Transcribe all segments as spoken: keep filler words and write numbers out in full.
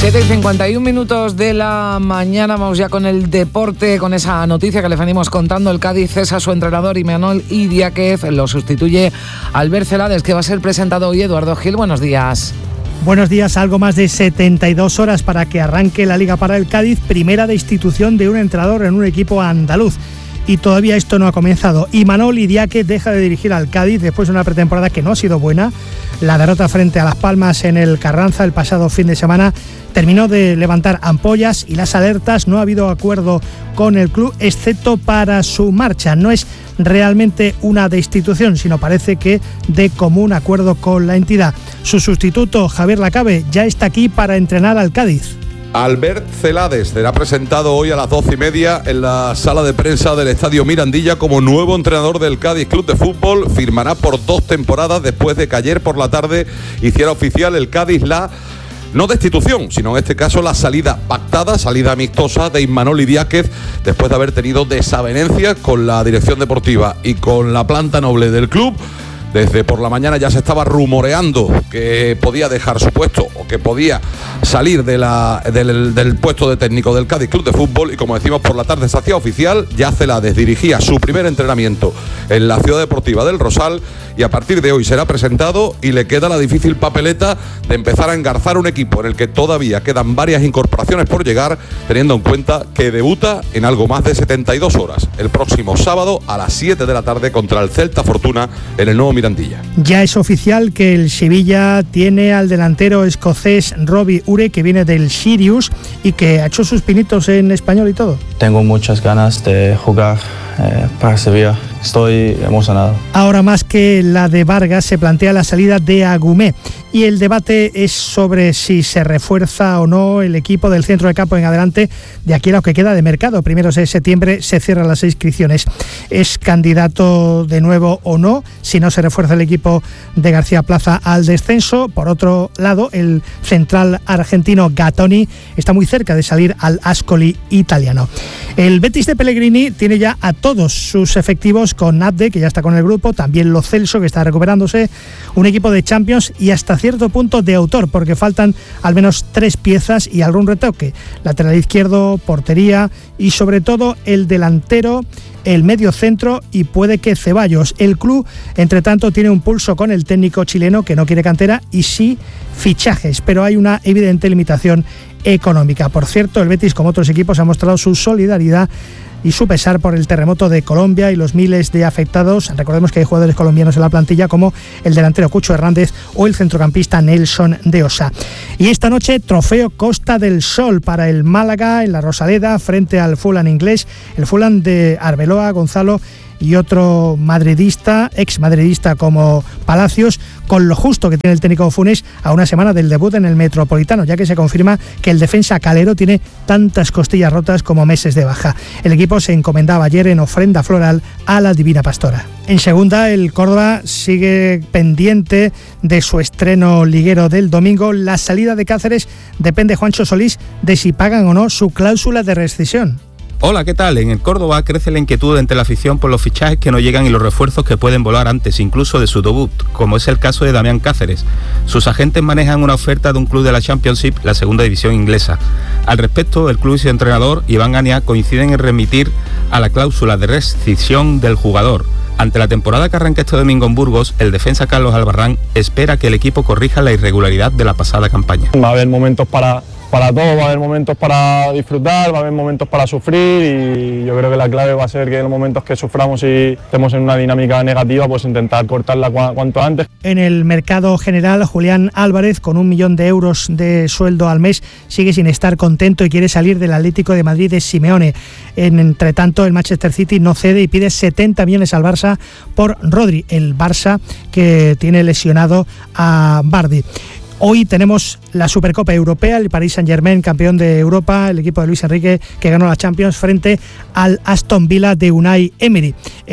siete y cincuenta y un minutos de la mañana, vamos ya con el deporte, con esa noticia que les venimos contando. El Cádiz cesa a su entrenador Imanol Idiáquez, lo sustituye Albert Celades, que va a ser presentado hoy. Eduardo Gil, buenos días. Buenos días, algo más de setenta y dos horas para que arranque la Liga para el Cádiz, primera destitución de un entrenador en un equipo andaluz. Y todavía esto no ha comenzado. Imanol Idiáquez deja de dirigir al Cádiz después de una pretemporada que no ha sido buena. La derrota frente a Las Palmas en el Carranza el pasado fin de semana terminó de levantar ampollas y las alertas. No ha habido acuerdo con el club, excepto para su marcha. No es realmente una destitución, sino parece que de común acuerdo con la entidad. Su sustituto, Javier Lacabe, ya está aquí para entrenar al Cádiz. Albert Celades será presentado hoy a las doce y media en la sala de prensa del Estadio Mirandilla como nuevo entrenador del Cádiz Club de Fútbol. Firmará por dos temporadas después de que ayer por la tarde hiciera oficial el Cádiz la no destitución, sino en este caso la salida pactada, salida amistosa de Imanol Idiáquez, después de haber tenido desavenencias con la dirección deportiva y con la planta noble del club. Desde por la mañana ya se estaba rumoreando que podía dejar su puesto o que podía salir de la, del, del puesto de técnico del Cádiz Club de Fútbol, y como decimos por la tarde se hacía oficial. Ya Celades dirigía su primer entrenamiento en la Ciudad Deportiva del Rosal y a partir de hoy será presentado, y le queda la difícil papeleta de empezar a engarzar un equipo en el que todavía quedan varias incorporaciones por llegar, teniendo en cuenta que debuta en algo más de setenta y dos horas el próximo sábado a las siete de la tarde contra el Celta Fortuna en el nuevo Mirandilla. Ya es oficial que el Sevilla tiene al delantero escocés Robbie Ure, que viene del Sirius y que ha hecho sus pinitos en español y todo. Tengo muchas ganas de jugar eh, para Sevilla. Estoy emocionado. Ahora más que la de Vargas se plantea la salida de Agumé, y el debate es sobre si se refuerza o no el equipo del centro de campo en adelante de aquí a lo que queda de mercado. Primeros de septiembre se cierran las inscripciones. ¿Es candidato de nuevo o no si no se refuerza el equipo de García Plaza al descenso? Por otro lado, el central argentino Gattoni está muy cerca de salir al Ascoli italiano. El Betis de Pellegrini tiene ya a todos sus efectivos, con Abde, que ya está con el grupo, también Lo Celso, que está recuperándose, un equipo de Champions y hasta cierto punto de autor, porque faltan al menos tres piezas y algún retoque: lateral izquierdo, portería y sobre todo el delantero, el medio centro y puede que Ceballos. El club, entre tanto, tiene un pulso con el técnico chileno, que no quiere cantera y sí fichajes, pero hay una evidente limitación económica. Por cierto, el Betis, como otros equipos, ha mostrado su solidaridad y su pesar por el terremoto de Colombia y los miles de afectados. Recordemos que hay jugadores colombianos en la plantilla, como el delantero Cucho Hernández o el centrocampista Nelson de Osa. Y esta noche, trofeo Costa del Sol para el Málaga en la Rosaleda frente al Fulham inglés. El Fulham de Arbeloa, Gonzalo, y otro madridista, ex madridista como Palacios, con lo justo que tiene el técnico Funes a una semana del debut en el Metropolitano, ya que se confirma que el defensa Calero tiene tantas costillas rotas como meses de baja. El equipo se encomendaba ayer en ofrenda floral a la Divina Pastora. En segunda, el Córdoba sigue pendiente de su estreno liguero del domingo. La salida de Cáceres depende, Juancho Solís, de si pagan o no su cláusula de rescisión. Hola, ¿qué tal? En el Córdoba crece la inquietud entre la afición por los fichajes que no llegan y los refuerzos que pueden volar antes incluso de su debut, como es el caso de Damián Cáceres. Sus agentes manejan una oferta de un club de la Championship, la segunda división inglesa. Al respecto, el club y su entrenador, Iván Ania, coinciden en remitir a la cláusula de rescisión del jugador. Ante la temporada que arranca este domingo en Burgos, el defensa Carlos Albarrán espera que el equipo corrija la irregularidad de la pasada campaña. Va a haber momentos para... para todo, va a haber momentos para disfrutar, va a haber momentos para sufrir, y yo creo que la clave va a ser que en los momentos que suframos y estemos en una dinámica negativa, pues intentar cortarla cu- cuanto antes. En el mercado general, Julián Álvarez, con un millón de euros de sueldo al mes, sigue sin estar contento y quiere salir del Atlético de Madrid de Simeone. En, entre tanto, el Manchester City no cede y pide setenta millones al Barça por Rodri, el Barça que tiene lesionado a Vardy. Hoy tenemos la Supercopa Europea, el Paris Saint-Germain, campeón de Europa, el equipo de Luis Enrique, que ganó la Champions frente al Aston Villa de Unai Emery,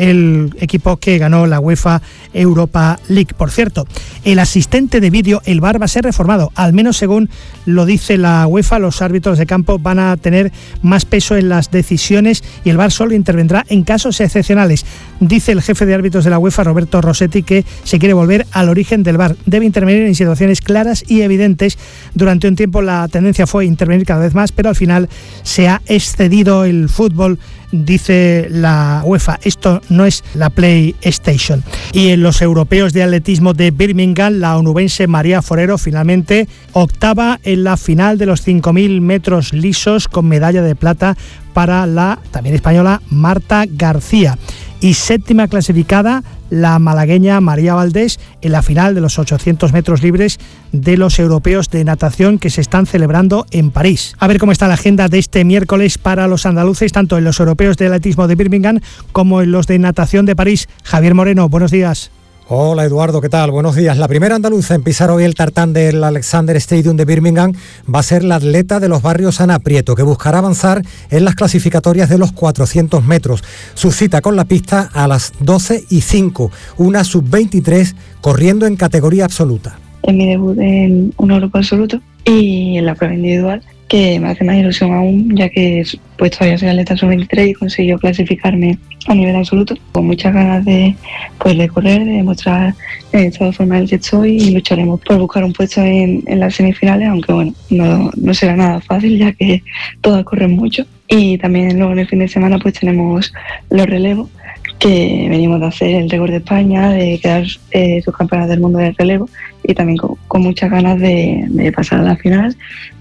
el equipo que ganó la UEFA Europa League. Por cierto, el asistente de vídeo, el V A R, va a ser reformado, al menos según lo dice la UEFA. Los árbitros de campo van a tener más peso en las decisiones y el V A R solo intervendrá en casos excepcionales. Dice el jefe de árbitros de la UEFA, Roberto Rossetti, que se quiere volver al origen del V A R. Debe intervenir en situaciones claras claras y evidentes. Durante un tiempo la tendencia fue intervenir cada vez más, pero al final se ha excedido el fútbol, dice la UEFA. Esto no es la PlayStation. Y en los europeos de atletismo de Birmingham, la onubense María Forero finalmente octava en la final de los cinco mil metros lisos, con medalla de plata para la también española Marta García. Y séptima clasificada la malagueña María Valdés en la final de los ochocientos metros libres de los europeos de natación que se están celebrando en París. A ver cómo está la agenda de este miércoles para los andaluces, tanto en los europeos de atletismo de Birmingham como en los de natación de París. Javier Moreno, buenos días. Hola Eduardo, ¿qué tal? Buenos días. La primera andaluza en pisar hoy el tartán del Alexander Stadium de Birmingham va a ser la atleta de los barrios Ana Prieto, que buscará avanzar en las clasificatorias de los cuatrocientos metros. Su cita con la pista a las doce y cinco, una sub veintitrés corriendo en categoría absoluta. Es mi debut en un grupo absoluto y en la prueba individual, que me hace más ilusión aún, ya que pues todavía soy atleta sub veintitrés y consiguió clasificarme a nivel absoluto, con muchas ganas de, pues, de correr, de demostrar el estado de forma en el que estoy, y lucharemos por buscar un puesto en, en las semifinales, aunque bueno, no, no será nada fácil, ya que todas corren mucho. Y también luego en el fin de semana pues tenemos los relevos, que venimos de hacer el récord de España, de quedar eh, subcampeonas del mundo de relevo, y también con, con muchas ganas de, de pasar a la final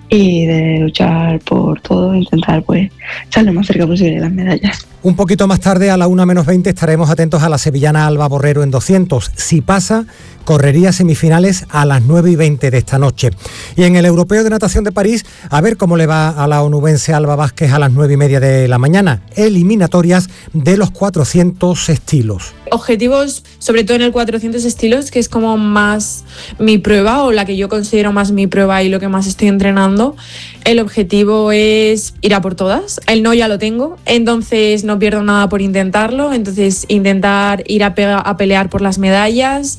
y de luchar por todo, intentar pues estar lo más cerca posible de las medallas. Un poquito más tarde, a la una menos veinte, estaremos atentos a la sevillana Alba Borrero en doscientos. Si pasa, correría semifinales a las nueve y veinte de esta noche. Y en el Europeo de Natación de París, a ver cómo le va a la onubense Alba Vázquez a las nueve y media de la mañana. Eliminatorias de los cuatrocientos estilos. Objetivos, sobre todo en el cuatrocientos estilos, que es como más mi prueba, o la que yo considero más mi prueba y lo que más estoy entrenando. El objetivo es ir a por todas. El no ya lo tengo, entonces no pierdo nada por intentarlo. Entonces intentar ir a, pega, a pelear por las medallas,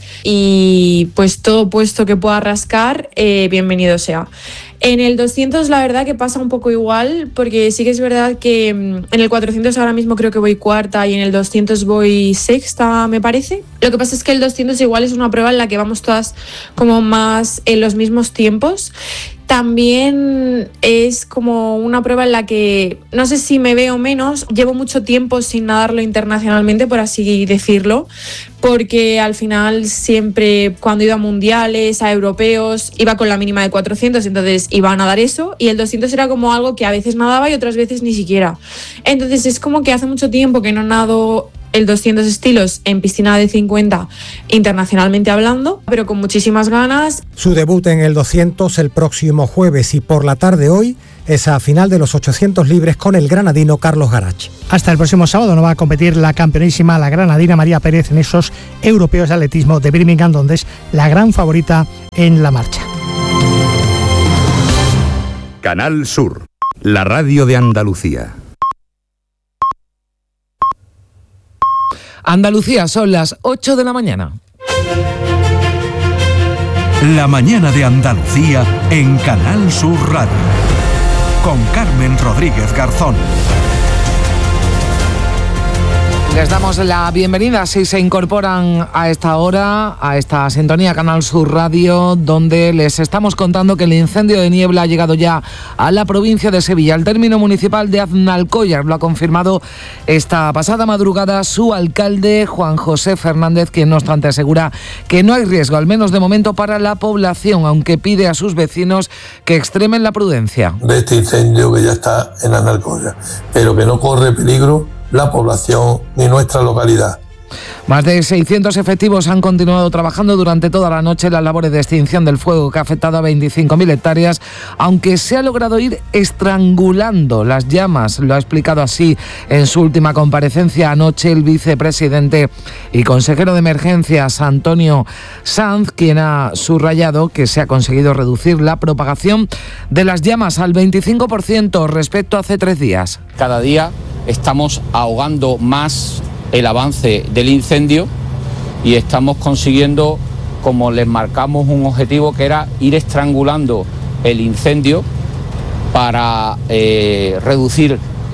y pues todo puesto que pueda rascar, eh, bienvenido sea. En el doscientos la verdad que pasa un poco igual, porque sí que es verdad que en el cuatrocientos ahora mismo creo que voy cuarta y en el doscientos voy sexta, me parece. Lo que pasa es que el doscientos igual es una prueba en la que vamos todas como más en los mismos tiempos. También es como una prueba en la que no sé si me veo menos, llevo mucho tiempo sin nadarlo internacionalmente, por así decirlo, porque al final siempre cuando iba a mundiales, a europeos, iba con la mínima de cuatrocientos, entonces iba a nadar eso, y el doscientos era como algo que a veces nadaba y otras veces ni siquiera. Entonces es como que hace mucho tiempo que no nado el doscientos estilos en piscina de cincuenta internacionalmente hablando, pero con muchísimas ganas. Su debut en el doscientos el próximo jueves, y por la tarde hoy esa final de los ochocientos libres con el granadino Carlos Garach. Hasta el próximo sábado no va a competir la campeonísima, la granadina María Pérez, en esos europeos de atletismo de Birmingham, donde es la gran favorita en la marcha. Canal Sur, la radio de Andalucía. Andalucía, son las ocho de la mañana. La mañana de Andalucía en Canal Sur Radio, con Carmen Rodríguez Garzón. Les damos la bienvenida si se incorporan a esta hora, a esta sintonía Canal Sur Radio, donde les estamos contando que el incendio de niebla ha llegado ya a la provincia de Sevilla. El término municipal de Aznalcóllar lo ha confirmado esta pasada madrugada su alcalde, Juan José Fernández, quien no obstante asegura que no hay riesgo, al menos de momento, para la población, aunque pide a sus vecinos que extremen la prudencia. De este incendio que ya está en Aznalcóllar, pero que no corre peligro la población ni nuestra localidad. Más de seiscientos efectivos han continuado trabajando durante toda la noche en las labores de extinción del fuego que ha afectado a veinticinco mil hectáreas, aunque se ha logrado ir estrangulando las llamas. Lo ha explicado así en su última comparecencia anoche el vicepresidente y consejero de emergencias, Antonio Sanz, quien ha subrayado que se ha conseguido reducir la propagación de las llamas al veinticinco por ciento respecto a hace tres días. Cada día estamos ahogando más el avance del incendio y estamos consiguiendo, como les marcamos un objetivo, que era ir estrangulando el incendio para eh, reducir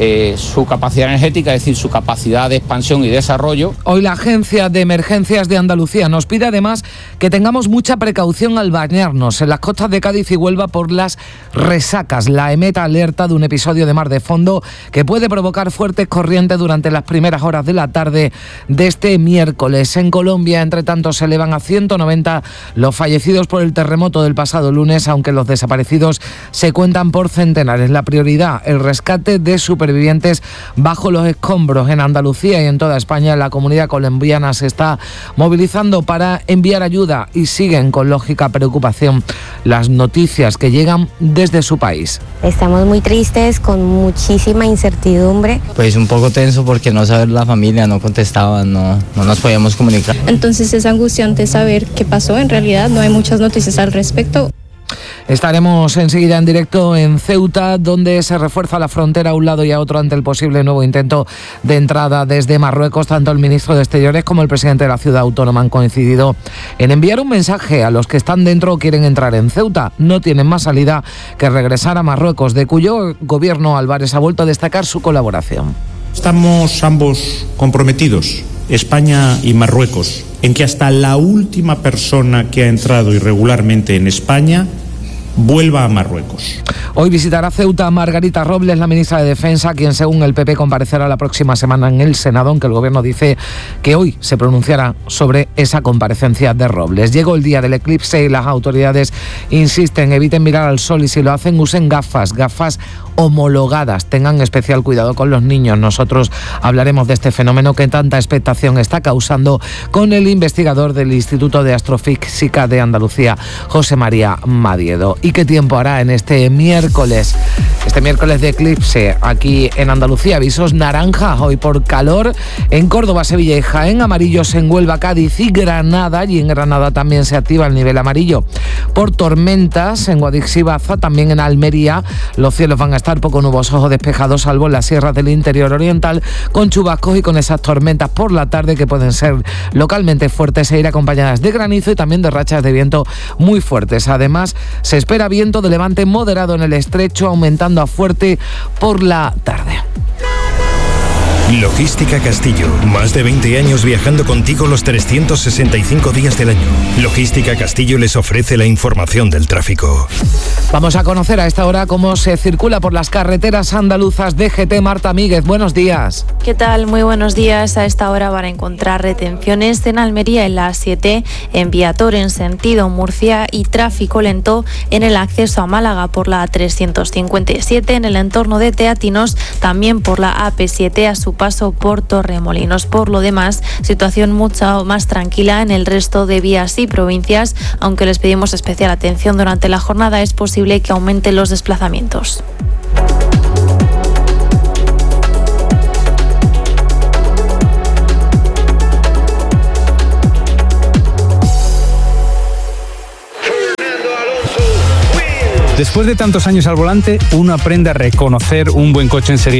eh, su capacidad energética, es decir, su capacidad de expansión y desarrollo. Hoy la Agencia de Emergencias de Andalucía nos pide además que tengamos mucha precaución al bañarnos en las costas de Cádiz y Huelva por las resacas. La EMET alerta de un episodio de mar de fondo que puede provocar fuertes corrientes durante las primeras horas de la tarde de este miércoles. En Colombia, entre tanto, se elevan a ciento noventa los fallecidos por el terremoto del pasado lunes, aunque los desaparecidos se cuentan por centenares. La prioridad, el rescate de supervivientes bajo los escombros. En Andalucía y en toda España, la comunidad colombiana se está movilizando para enviar ayuda y siguen con lógica preocupación las noticias que llegan desde su país. Estamos muy tristes, con muchísima incertidumbre. Pues un poco tenso porque no saber la familia, no contestaban, no, no nos podíamos comunicar. Entonces es angustiante saber qué pasó, en realidad no hay muchas noticias al respecto. Estaremos enseguida en directo en Ceuta, donde se refuerza la frontera a un lado y a otro ante el posible nuevo intento de entrada desde Marruecos. Tanto el ministro de Exteriores como el presidente de la ciudad autónoma han coincidido en enviar un mensaje a los que están dentro o quieren entrar en Ceuta. No tienen más salida que regresar a Marruecos, de cuyo gobierno Álvarez ha vuelto a destacar su colaboración. Estamos ambos comprometidos, España y Marruecos, en que hasta la última persona que ha entrado irregularmente en España vuelva a Marruecos. Hoy visitará Ceuta Margarita Robles, la ministra de Defensa, quien según el P P comparecerá la próxima semana en el Senado, aunque el Gobierno dice que hoy se pronunciará sobre esa comparecencia de Robles. Llegó el día del eclipse y las autoridades insisten, eviten mirar al sol y si lo hacen usen gafas, gafas homologadas. Tengan especial cuidado con los niños. Nosotros hablaremos de este fenómeno que tanta expectación está causando con el investigador del Instituto de Astrofísica de Andalucía, José María Madiedo. ¿Y qué tiempo hará en este miércoles? Este miércoles de eclipse aquí en Andalucía. Avisos naranja hoy por calor en Córdoba, Sevilla y Jaén. Amarillos en Huelva, Cádiz y Granada. Y en Granada también se activa el nivel amarillo por tormentas en Guadix y Baza. También en Almería los cielos van a estar poco nubosos o despejados, salvo en las sierras del interior oriental, con chubascos y con esas tormentas por la tarde que pueden ser localmente fuertes e ir acompañadas de granizo y también de rachas de viento muy fuertes. Además, se espera viento de levante moderado en el estrecho, aumentando a fuerte por la tarde. Logística Castillo, más de veinte años viajando contigo los trescientos sesenta y cinco días del año. Logística Castillo les ofrece la información del tráfico. Vamos a conocer a esta hora cómo se circula por las carreteras andaluzas. D G T, Marta Míguez, buenos días. ¿Qué tal? Muy buenos días. A esta hora van a encontrar retenciones en Almería en la A siete, en Viator en sentido Murcia y tráfico lento en el acceso a Málaga por la A trescientos cincuenta y siete, en el entorno de Teatinos, también por la A P siete a su paso por Torremolinos. Por lo demás, situación mucho más tranquila en el resto de vías y provincias, aunque les pedimos especial atención durante la jornada, es posible que aumenten los desplazamientos. Después de tantos años al volante, uno aprende a reconocer un buen coche enseguida.